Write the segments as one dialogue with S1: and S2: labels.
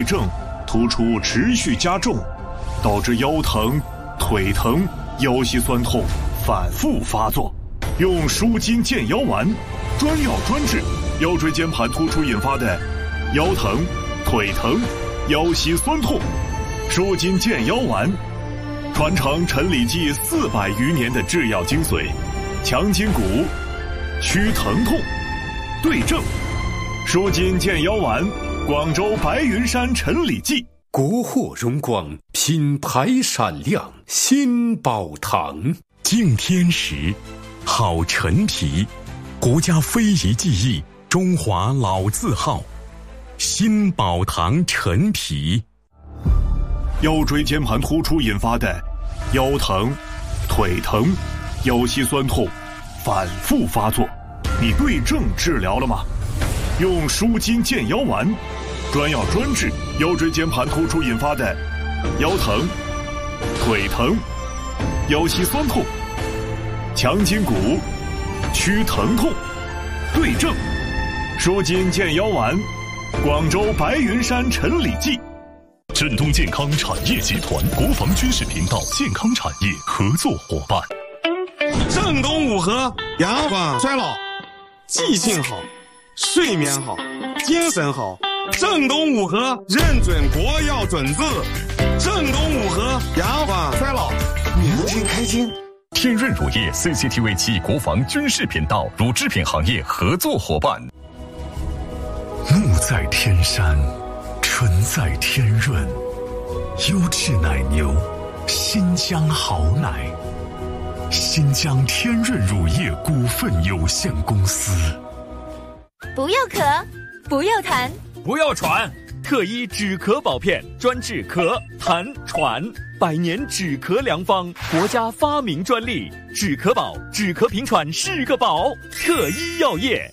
S1: 症突出持续加重，导致腰疼、腿疼、腰膝酸痛反复发作。用舒筋健腰丸，专药专治腰椎间盘突出引发的腰疼、腿疼、腰膝酸痛。舒筋健腰丸，传承陈李济400余年的制药精髓，强筋骨，祛疼痛，对症。舒筋健腰丸，广州白云山陈李济。
S2: 国货荣光，品牌闪亮，新宝堂。
S3: 敬天时，好陈皮，国家非遗技艺，中华老字号，新宝堂陈皮。
S1: 腰椎间盘突出引发的腰疼、腿疼、腰膝酸痛反复发作，你对症治疗了吗？用舒筋健腰丸，专药专治腰椎间盘突出引发的腰疼、腿疼、腰膝酸痛，强筋骨，祛疼痛，对症。舒筋健腰丸，广州白云山陈李济。
S4: 振东健康产业集团国防军事频道健康产业合作伙伴。
S5: 正东五和阳光衰老，记性好，睡眠好，精神好。正东五和认准国药准字，正东五和阳光衰老，年轻开心。
S4: 天润乳业 CCTV 及国防军事频道乳制品行业合作伙伴。
S3: 木在天山，纯在天润，优质奶牛，新疆好奶，新疆天润乳业股份有限公司。
S6: 不要咳，不要痰，
S7: 不要喘，特医止咳宝片，专治咳、痰、喘，100年止咳良方，国家发明专利，止咳宝，止咳平喘是个宝，特医药业。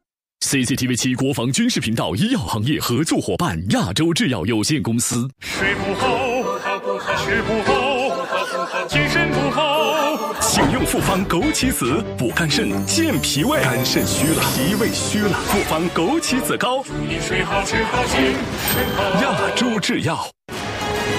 S4: CCTV 7国防军事频道医药行业合作伙伴亚洲制药有限公司。
S8: 睡不好，吃不好，精神不好，
S4: 请用复方枸杞子补肝肾健脾胃，
S2: 肝肾虚了，脾胃虚了，
S4: 复方枸杞子膏。
S8: 祝你睡好吃好精神好。
S4: 亚洲制药。